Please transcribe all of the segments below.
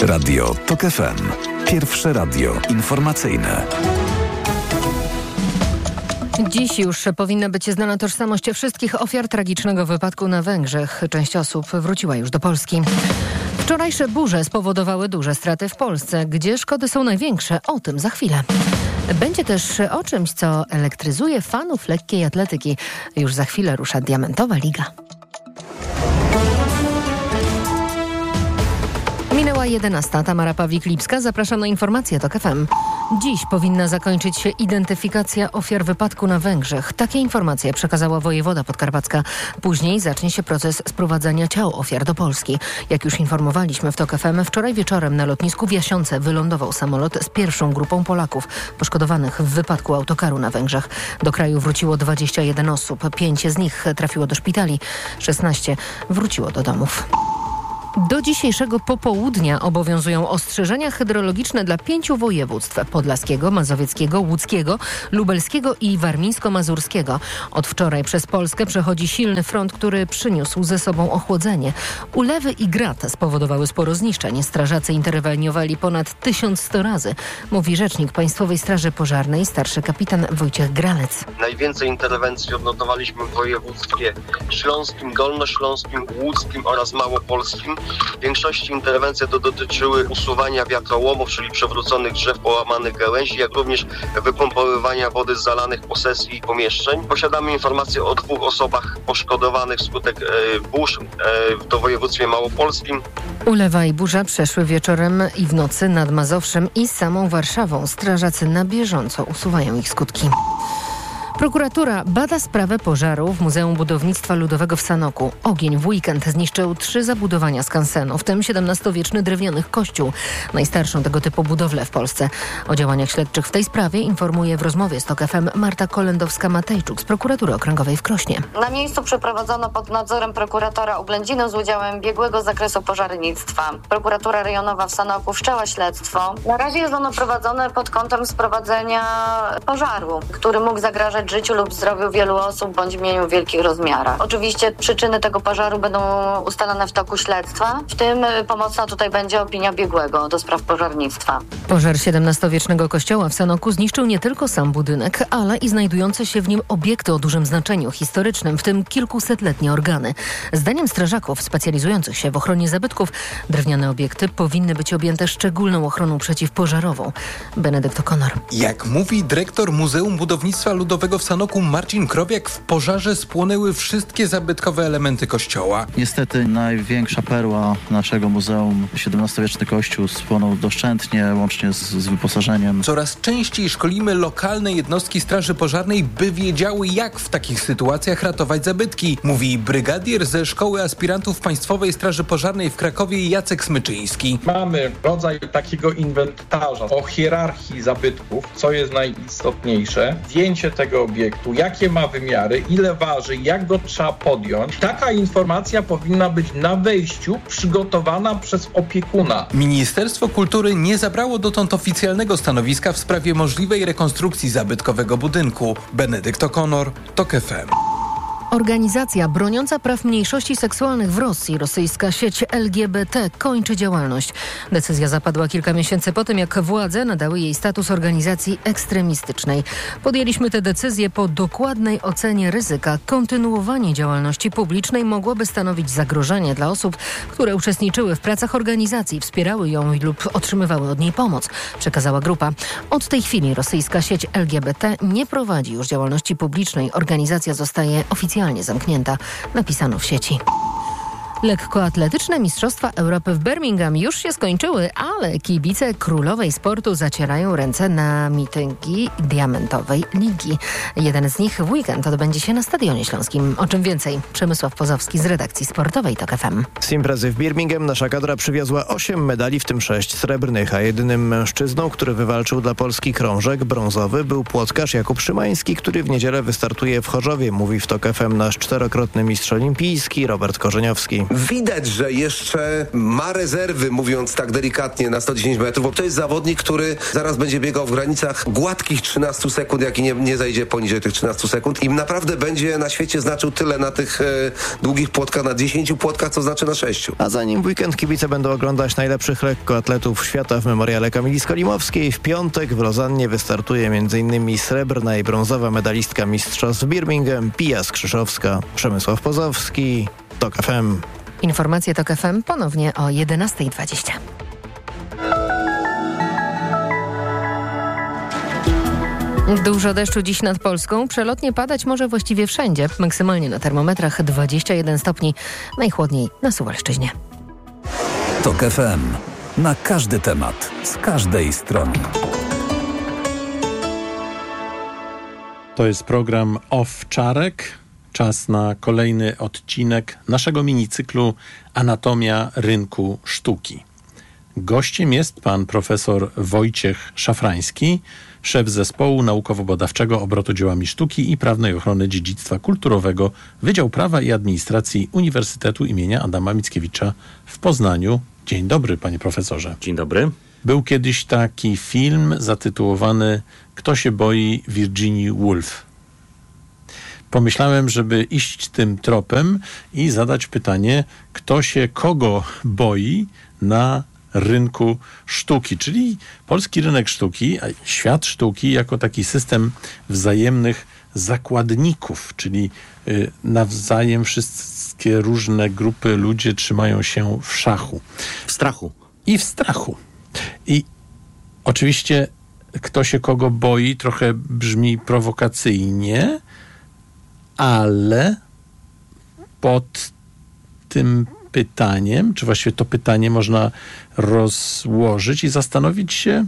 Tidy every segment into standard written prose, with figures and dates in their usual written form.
Radio TOK FM. Pierwsze radio informacyjne. Dziś już powinna być znana tożsamość wszystkich ofiar tragicznego wypadku na Węgrzech. Część osób wróciła już do Polski. Wczorajsze burze spowodowały duże straty w Polsce. Gdzie szkody są największe? O tym za chwilę. Będzie też o czymś, co elektryzuje fanów lekkiej atletyki. Już za chwilę rusza Diamentowa Liga. Minęła 11. Tamara Pawlik-Lipska. Zapraszam na informacje TOK FM. Dziś powinna zakończyć się identyfikacja ofiar wypadku na Węgrzech. Takie informacje przekazała wojewoda podkarpacka. Później zacznie się proces sprowadzania ciał ofiar do Polski. Jak już informowaliśmy w TOK FM, wczoraj wieczorem na lotnisku w Jasiące wylądował samolot z pierwszą grupą Polaków poszkodowanych w wypadku autokaru na Węgrzech. Do kraju wróciło 21 osób. 5 z nich trafiło do szpitali, 16 wróciło do domów. Do dzisiejszego popołudnia obowiązują ostrzeżenia hydrologiczne dla 5 województw: podlaskiego, mazowieckiego, łódzkiego, lubelskiego i warmińsko-mazurskiego. Od wczoraj przez Polskę przechodzi silny front, który przyniósł ze sobą ochłodzenie. Ulewy i grad spowodowały sporo zniszczeń. Strażacy interweniowali ponad 1100 razy, mówi rzecznik Państwowej Straży Pożarnej, starszy kapitan Wojciech Gralec. Najwięcej interwencji odnotowaliśmy w województwie śląskim, dolnośląskim, łódzkim oraz małopolskim. W większości interwencje to dotyczyły usuwania wiatrołomów, czyli przewróconych drzew, połamanych gałęzi, jak również wypompowywania wody z zalanych posesji i pomieszczeń. Posiadamy informacje o 2 osobach poszkodowanych wskutek burz w województwie małopolskim. Ulewa i burza przeszły wieczorem i w nocy nad Mazowszem i samą Warszawą. Strażacy na bieżąco usuwają ich skutki. Prokuratura bada sprawę pożaru w Muzeum Budownictwa Ludowego w Sanoku. Ogień w weekend zniszczył 3 zabudowania skansenu, w tym XVII-wieczny drewniany kościół, najstarszą tego typu budowlę w Polsce. O działaniach śledczych w tej sprawie informuje w rozmowie z TOK FM Marta Kolendowska-Matejczuk z Prokuratury Okręgowej w Krośnie. Na miejscu przeprowadzono pod nadzorem prokuratora Oględziny z udziałem biegłego z zakresu pożarnictwa. Prokuratura rejonowa w Sanoku wszczęła śledztwo. Na razie jest ono prowadzone pod kątem sprowadzenia pożaru, który mógł zagrażać życiu lub zdrowiu wielu osób bądź mieniu w wielkich rozmiarach. Oczywiście przyczyny tego pożaru będą ustalone w toku śledztwa. W tym pomocna tutaj będzie opinia biegłego do spraw pożarnictwa. Pożar XVII-wiecznego kościoła w Sanoku zniszczył nie tylko sam budynek, ale i znajdujące się w nim obiekty o dużym znaczeniu historycznym, w tym kilkusetletnie organy. Zdaniem strażaków specjalizujących się w ochronie zabytków, drewniane obiekty powinny być objęte szczególną ochroną przeciwpożarową. Benedykt O'Connor. Jak mówi dyrektor Muzeum Budownictwa Ludowego w Sanoku Marcin Krowiak, w pożarze spłonęły wszystkie zabytkowe elementy kościoła. Niestety największa perła naszego muzeum, XVII-wieczny kościół, spłonął doszczętnie, łącznie z wyposażeniem. Coraz częściej szkolimy lokalne jednostki straży pożarnej, by wiedziały, jak w takich sytuacjach ratować zabytki, mówi brygadier ze Szkoły Aspirantów Państwowej Straży Pożarnej w Krakowie Jacek Smyczyński. Mamy rodzaj takiego inwentarza o hierarchii zabytków, co jest najistotniejsze, zdjęcie tego obiektu, jakie ma wymiary, ile waży, jak go trzeba podjąć. Taka informacja powinna być na wejściu przygotowana przez opiekuna. Ministerstwo Kultury nie zabrało dotąd oficjalnego stanowiska w sprawie możliwej rekonstrukcji zabytkowego budynku. Benedykt O'Connor, TOK FM. Organizacja broniąca praw mniejszości seksualnych w Rosji, rosyjska sieć LGBT, kończy działalność. Decyzja zapadła kilka miesięcy po tym, jak władze nadały jej status organizacji ekstremistycznej. Podjęliśmy tę decyzję po dokładnej ocenie ryzyka. Kontynuowanie działalności publicznej mogłoby stanowić zagrożenie dla osób, które uczestniczyły w pracach organizacji, wspierały ją lub otrzymywały od niej pomoc, przekazała grupa. Od tej chwili rosyjska sieć LGBT nie prowadzi już działalności publicznej. Organizacja zostaje oficjalnie zamknięta, napisano w sieci. Lekkoatletyczne Mistrzostwa Europy w Birmingham już się skończyły, ale kibice królowej sportu zacierają ręce na mityngi Diamentowej Ligi. Jeden z nich w weekend odbędzie się na Stadionie Śląskim. O czym więcej? Przemysław Pozowski z redakcji sportowej TOK FM. Z imprezy w Birmingham nasza kadra przywiozła 8 medali, w tym 6 srebrnych, a jedynym mężczyzną, który wywalczył dla Polski krążek brązowy, był płotkarz Jakub Szymański, który w niedzielę wystartuje w Chorzowie, mówi w TOK FM nasz 4-krotny mistrz olimpijski Robert Korzeniowski. Widać, że jeszcze ma rezerwy, mówiąc tak delikatnie, na 110 metrów, bo to jest zawodnik, który zaraz będzie biegał w granicach gładkich 13 sekund, jak i nie zajdzie poniżej tych 13 sekund i naprawdę będzie na świecie znaczył tyle na tych długich płotkach, na 10 płotkach, co znaczy na 6. A zanim w weekend kibice będą oglądać najlepszych lekkoatletów świata w memoriale Kamili Skolimowskiej, w piątek w Lozannie wystartuje m.in. srebrna i brązowa medalistka mistrzostw Birmingham Pia Skrzyszowska. Przemysław Pozowski, TOK FM. Informacje TOK FM ponownie o 11:20. Dużo deszczu dziś nad Polską. Przelotnie padać może właściwie wszędzie. Maksymalnie na termometrach 21 stopni. Najchłodniej na Suwalszczyźnie. TOK FM. Na każdy temat. Z każdej strony. To jest program Owczarek. Czas na kolejny odcinek naszego minicyklu Anatomia rynku sztuki. Gościem jest pan profesor Wojciech Szafrański, szef zespołu naukowo-badawczego obrotu dziełami sztuki i prawnej ochrony dziedzictwa kulturowego Wydział Prawa i Administracji Uniwersytetu imienia Adama Mickiewicza w Poznaniu. Dzień dobry, panie profesorze. Dzień dobry. Był kiedyś taki film zatytułowany Kto się boi Virginia Woolf. Pomyślałem, żeby iść tym tropem i zadać pytanie, kto się kogo boi na rynku sztuki, czyli polski rynek sztuki, a świat sztuki jako taki system wzajemnych zakładników, czyli nawzajem wszystkie różne grupy ludzie trzymają się w szachu. W strachu. I w strachu. I oczywiście kto się kogo boi trochę brzmi prowokacyjnie, ale pod tym pytaniem, czy właściwie to pytanie można rozłożyć i zastanowić się,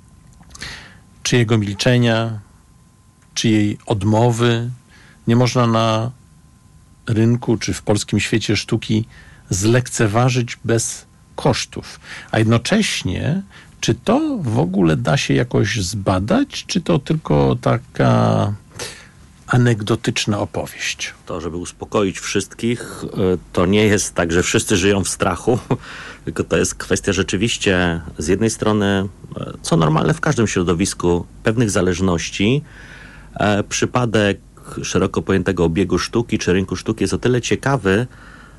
czy jego milczenia, czy jej odmowy nie można na rynku, czy w polskim świecie sztuki zlekceważyć bez kosztów. A jednocześnie, czy to w ogóle da się jakoś zbadać, czy to tylko taka anegdotyczna opowieść? To, żeby uspokoić wszystkich, to nie jest tak, że wszyscy żyją w strachu, tylko to jest kwestia rzeczywiście z jednej strony, co normalne w każdym środowisku, pewnych zależności. Przypadek szeroko pojętego obiegu sztuki czy rynku sztuki jest o tyle ciekawy,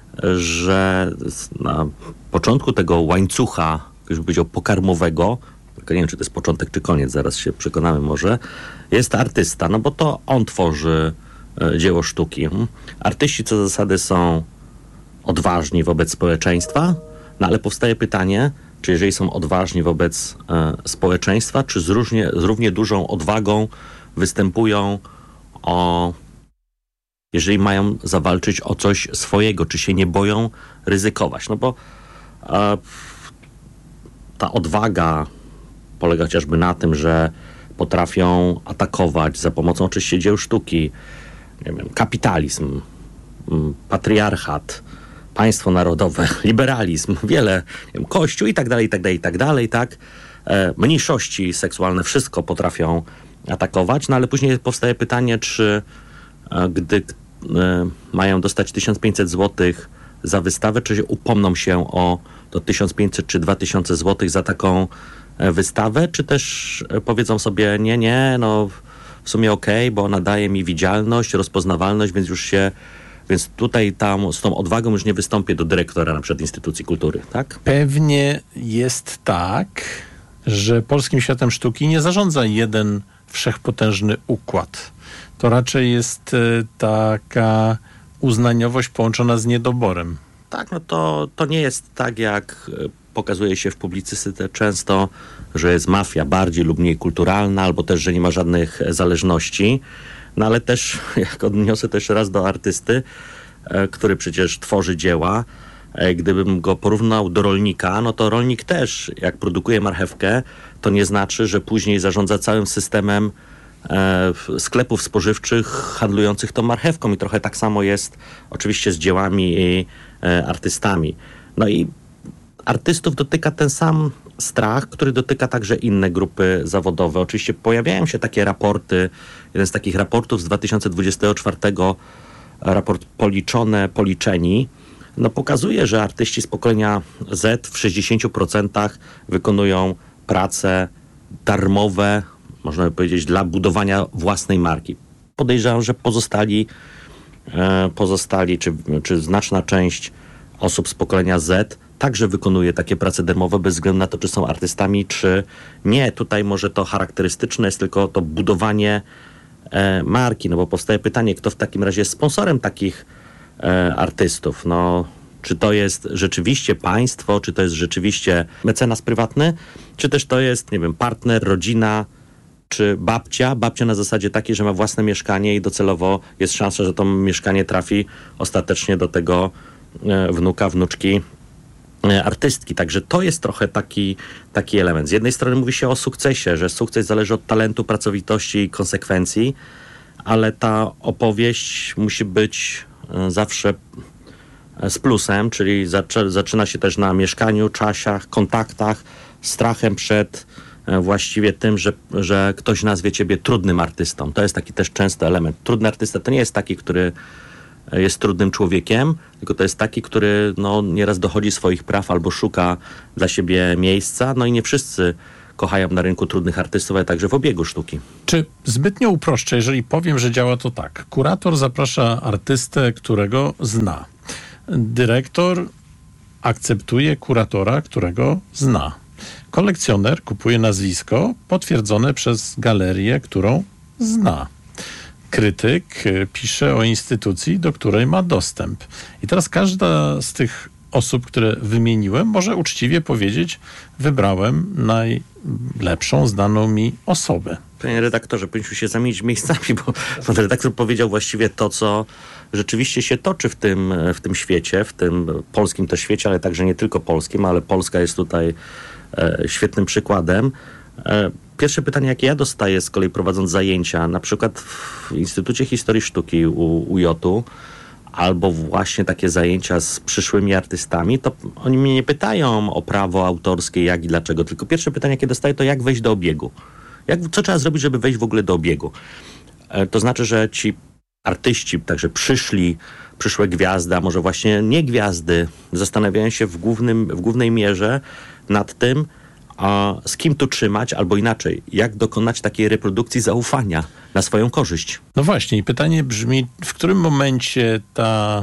że na początku tego łańcucha, już bym powiedział pokarmowego, nie wiem, czy to jest początek, czy koniec, zaraz się przekonamy może, jest artysta, no bo to on tworzy dzieło sztuki. Artyści co do zasady są odważni wobec społeczeństwa, no ale powstaje pytanie, czy jeżeli są odważni wobec społeczeństwa, czy z równie dużą odwagą występują jeżeli mają zawalczyć o coś swojego, czy się nie boją ryzykować. No bo ta odwaga polega chociażby na tym, że potrafią atakować za pomocą oczywiście dzieł sztuki, nie wiem, kapitalizm, patriarchat, państwo narodowe, liberalizm, wiele, nie wiem, kościół i tak dalej, tak. Mniejszości seksualne, wszystko potrafią atakować, no ale później powstaje pytanie, czy gdy mają dostać 1500 zł za wystawę, czy upomną się o to 1500 czy 2000 zł za taką wystawę, czy też powiedzą sobie nie, no w sumie okej, bo ona daje mi widzialność, rozpoznawalność, więc tutaj z tą odwagą już nie wystąpię do dyrektora na przykład instytucji kultury, tak? Pewnie jest tak, że polskim światem sztuki nie zarządza jeden wszechpotężny układ. To raczej jest taka uznaniowość połączona z niedoborem. Tak, no to nie jest tak, jak pokazuje się w publicystyce często, że jest mafia bardziej lub mniej kulturalna, albo też, że nie ma żadnych zależności. No ale też, jak odniosę też raz do artysty, który przecież tworzy dzieła, gdybym go porównał do rolnika, no to rolnik też, jak produkuje marchewkę, to nie znaczy, że później zarządza całym systemem sklepów spożywczych handlujących tą marchewką. I trochę tak samo jest oczywiście z dziełami i artystami. No i artystów dotyka ten sam strach, który dotyka także inne grupy zawodowe. Oczywiście pojawiają się takie raporty. Jeden z takich raportów z 2024, raport Policzone, Policzeni, pokazuje, że artyści z pokolenia Z w 60% wykonują prace darmowe, można by powiedzieć, dla budowania własnej marki. Podejrzewam, że pozostali czy znaczna część osób z pokolenia Z także wykonuje takie prace darmowe bez względu na to, czy są artystami, czy nie. Tutaj może to charakterystyczne jest tylko to budowanie marki, no bo powstaje pytanie, kto w takim razie jest sponsorem takich artystów. No, czy to jest rzeczywiście państwo, czy to jest rzeczywiście mecenas prywatny, czy też to jest, nie wiem, partner, rodzina, czy babcia na zasadzie takiej, że ma własne mieszkanie i docelowo jest szansa, że to mieszkanie trafi ostatecznie do tego wnuka, wnuczki artystki. Także to jest trochę taki element. Z jednej strony mówi się o sukcesie, że sukces zależy od talentu, pracowitości i konsekwencji, ale ta opowieść musi być zawsze z plusem, czyli zaczyna się też na mieszkaniu, czasiach, kontaktach, strachem przed właściwie tym, że ktoś nazwie ciebie trudnym artystą. To jest taki też często element. Trudny artysta to nie jest taki, który jest trudnym człowiekiem, tylko to jest taki, który nieraz dochodzi swoich praw albo szuka dla siebie miejsca. No i nie wszyscy kochają na rynku trudnych artystów, ale także w obiegu sztuki. Czy zbytnio uproszczę, jeżeli powiem, że działa to tak? Kurator zaprasza artystę, którego zna. Dyrektor akceptuje kuratora, którego zna. Kolekcjoner kupuje nazwisko potwierdzone przez galerię, którą zna. Krytyk pisze o instytucji, do której ma dostęp. I teraz każda z tych osób, które wymieniłem, może uczciwie powiedzieć: wybrałem najlepszą znaną mi osobę. Panie redaktorze, powinniśmy się zamienić miejscami, bo pan redaktor powiedział właściwie to, co rzeczywiście się toczy w tym świecie, w tym polskim to świecie, ale także nie tylko polskim, ale Polska jest tutaj świetnym przykładem. Pierwsze pytanie, jakie ja dostaję z kolei prowadząc zajęcia, na przykład w Instytucie Historii Sztuki u UJ-u, albo właśnie takie zajęcia z przyszłymi artystami, to oni mnie nie pytają o prawo autorskie, jak i dlaczego, tylko pierwsze pytanie, jakie dostaję, to jak wejść do obiegu. Co trzeba zrobić, żeby wejść w ogóle do obiegu? To znaczy, że ci artyści, także przyszłe gwiazdy, a może właśnie nie gwiazdy, zastanawiają się w głównej mierze nad tym, z kim tu trzymać, albo inaczej, jak dokonać takiej reprodukcji zaufania na swoją korzyść. No właśnie, i pytanie brzmi, w którym momencie ta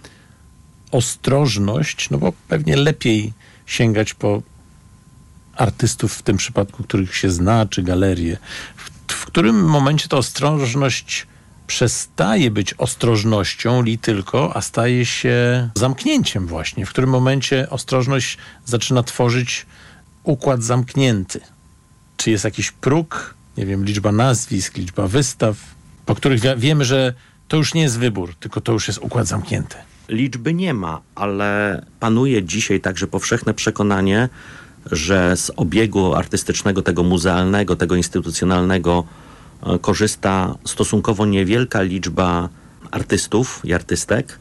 ostrożność, no bo pewnie lepiej sięgać po artystów w tym przypadku, których się zna, czy galerie, w którym momencie ta ostrożność przestaje być ostrożnością tylko, a staje się zamknięciem właśnie. W którym momencie ostrożność zaczyna tworzyć układ zamknięty. Czy jest jakiś próg, nie wiem, liczba nazwisk, liczba wystaw, po których wiemy, że to już nie jest wybór, tylko to już jest układ zamknięty. Liczby nie ma, ale panuje dzisiaj także powszechne przekonanie, że z obiegu artystycznego, tego muzealnego, tego instytucjonalnego korzysta stosunkowo niewielka liczba artystów i artystek,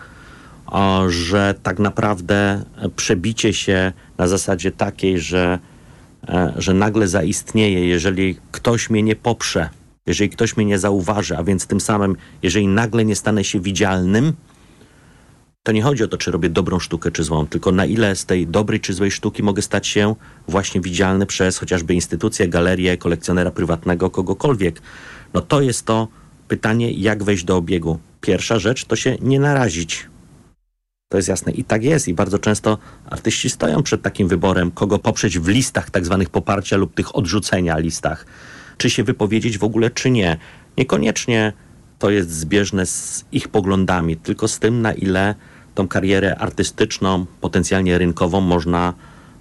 że tak naprawdę przebicie się na zasadzie takiej, że nagle zaistnieje, jeżeli ktoś mnie nie poprze, jeżeli ktoś mnie nie zauważy, a więc tym samym, jeżeli nagle nie stanę się widzialnym, to nie chodzi o to, czy robię dobrą sztukę, czy złą, tylko na ile z tej dobrej czy złej sztuki mogę stać się właśnie widzialny przez chociażby instytucję, galerię, kolekcjonera prywatnego, kogokolwiek. No to jest to pytanie, jak wejść do obiegu. Pierwsza rzecz to się nie narazić. To jest jasne. I tak jest. I bardzo często artyści stoją przed takim wyborem, kogo poprzeć w listach tak zwanych poparcia lub tych odrzucenia listach. Czy się wypowiedzieć w ogóle, czy nie. Niekoniecznie to jest zbieżne z ich poglądami, tylko z tym, na ile tą karierę artystyczną, potencjalnie rynkową można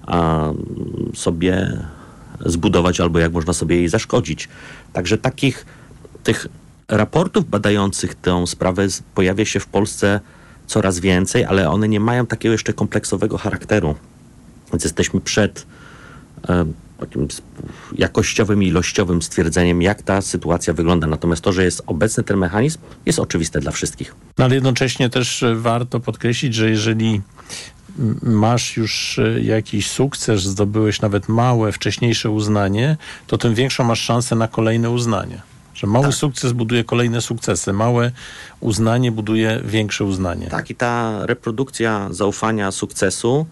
sobie zbudować albo jak można sobie jej zaszkodzić. Także tych raportów badających tę sprawę pojawia się w Polsce coraz więcej, ale one nie mają takiego jeszcze kompleksowego charakteru. Więc jesteśmy przed takim jakościowym i ilościowym stwierdzeniem, jak ta sytuacja wygląda. Natomiast to, że jest obecny ten mechanizm, jest oczywiste dla wszystkich. No, ale jednocześnie też warto podkreślić, że jeżeli masz już jakiś sukces, zdobyłeś nawet małe, wcześniejsze uznanie, to tym większą masz szansę na kolejne uznanie. Że mały sukces buduje kolejne sukcesy, małe uznanie buduje większe uznanie. Tak, i ta reprodukcja zaufania, sukcesu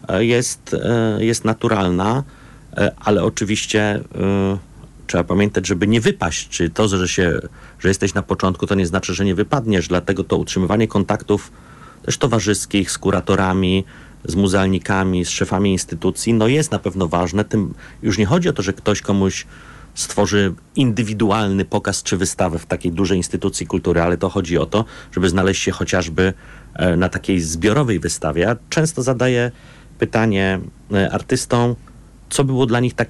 jest naturalna, ale oczywiście trzeba pamiętać, żeby nie wypaść. Czy to, że jesteś na początku, to nie znaczy, że nie wypadniesz. Dlatego to utrzymywanie kontaktów też towarzyskich z kuratorami, z muzealnikami, z szefami instytucji, jest na pewno ważne. Tym już nie chodzi o to, że ktoś komuś stworzy indywidualny pokaz czy wystawę w takiej dużej instytucji kultury, ale to chodzi o to, żeby znaleźć się chociażby na takiej zbiorowej wystawie. Ja często zadaję pytanie artystom, co było dla nich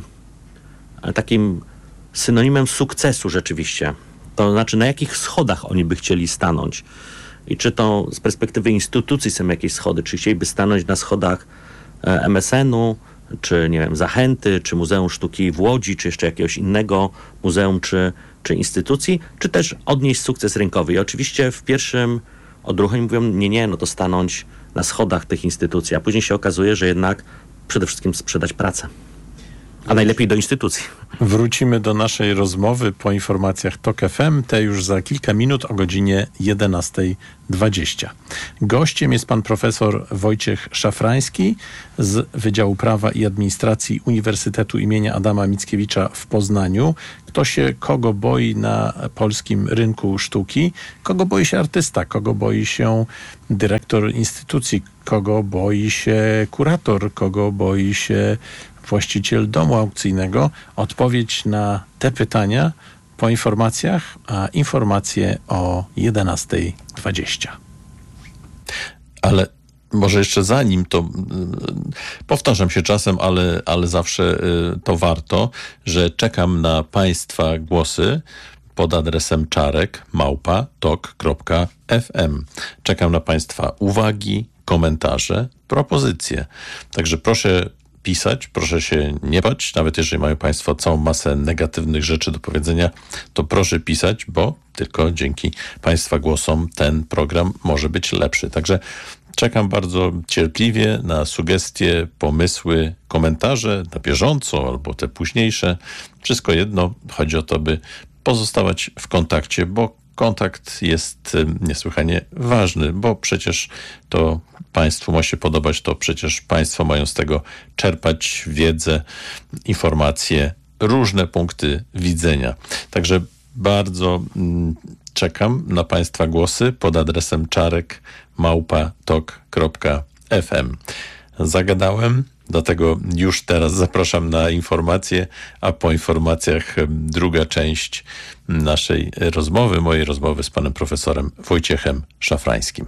takim synonimem sukcesu rzeczywiście. To znaczy, na jakich schodach oni by chcieli stanąć. I czy to z perspektywy instytucji są jakieś schody, czy chcieliby stanąć na schodach MSN-u, czy nie wiem, Zachęty, czy Muzeum Sztuki w Łodzi, czy jeszcze jakiegoś innego muzeum, czy instytucji, czy też odnieść sukces rynkowy. I oczywiście w pierwszym odruchu mówią, nie, to stanąć na schodach tych instytucji, a później się okazuje, że jednak przede wszystkim sprzedać pracę. A najlepiej do instytucji. Wrócimy do naszej rozmowy po informacjach TOK FM, te już za kilka minut o godzinie 11:20. Gościem jest pan profesor Wojciech Szafrański z Wydziału Prawa i Administracji Uniwersytetu imienia Adama Mickiewicza w Poznaniu. Kto się kogo boi na polskim rynku sztuki? Kogo boi się artysta? Kogo boi się dyrektor instytucji? Kogo boi się kurator? Kogo boi się właściciel domu aukcyjnego? Odpowiedź na te pytania po informacjach, a informacje o 11:20. Ale może jeszcze zanim to, powtarzam się czasem, ale zawsze to warto, że czekam na Państwa głosy pod adresem czarek@tok.fm. Czekam na Państwa uwagi, komentarze, propozycje. Także proszę pisać, proszę się nie bać, nawet jeżeli mają Państwo całą masę negatywnych rzeczy do powiedzenia, to proszę pisać, bo tylko dzięki Państwa głosom ten program może być lepszy. Także czekam bardzo cierpliwie na sugestie, pomysły, komentarze na bieżąco albo te późniejsze. Wszystko jedno, chodzi o to, by pozostawać w kontakcie, bo kontakt jest niesłychanie ważny, bo przecież to Państwu ma się podobać, to przecież Państwo mają z tego czerpać wiedzę, informacje, różne punkty widzenia. Także bardzo czekam na Państwa głosy pod adresem czarek@tok.fm. Zagadałem, dlatego już teraz zapraszam na informacje, a po informacjach druga część naszej rozmowy, mojej rozmowy z panem profesorem Wojciechem Szafrańskim.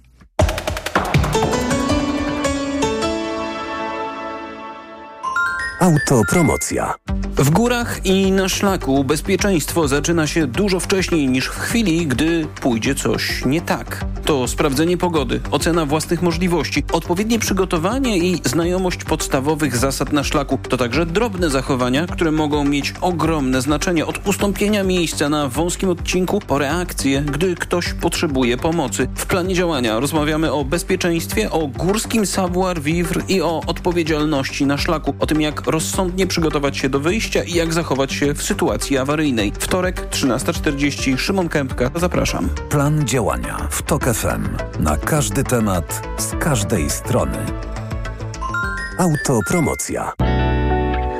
Autopromocja. W górach i na szlaku bezpieczeństwo zaczyna się dużo wcześniej niż w chwili, gdy pójdzie coś nie tak. To sprawdzenie pogody, ocena własnych możliwości, odpowiednie przygotowanie i znajomość podstawowych zasad na szlaku. To także drobne zachowania, które mogą mieć ogromne znaczenie, od ustąpienia miejsca na wąskim odcinku po reakcję, gdy ktoś potrzebuje pomocy. W planie działania rozmawiamy o bezpieczeństwie, o górskim savoir-vivre i o odpowiedzialności na szlaku, o tym, jak rozsądnie przygotować się do wyjścia i jak zachować się w sytuacji awaryjnej. Wtorek, 13:40, Szymon Kępka. Zapraszam. Plan działania w TOK FM. Na każdy temat, z każdej strony. Autopromocja.